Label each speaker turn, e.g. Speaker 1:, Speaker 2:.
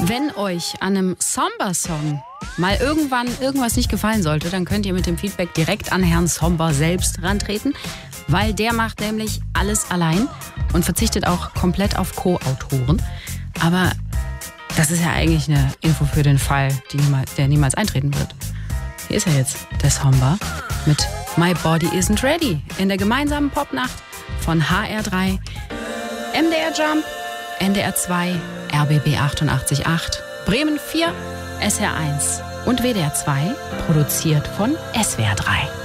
Speaker 1: Wenn euch an einem Somber-Song mal irgendwann irgendwas nicht gefallen sollte, dann könnt ihr mit dem Feedback direkt an Herrn Somber selbst rantreten, weil der macht nämlich alles allein und verzichtet auch komplett auf Co-Autoren. Aber das ist ja eigentlich eine Info für den Fall, der niemals eintreten wird. Hier ist er jetzt, der Somber, mit My Body Isn't Ready in der gemeinsamen Popnacht von HR3, MDR Jump, NDR 2, RBB 88.8, Bremen 4, SR1 und WDR 2, produziert von SWR 3.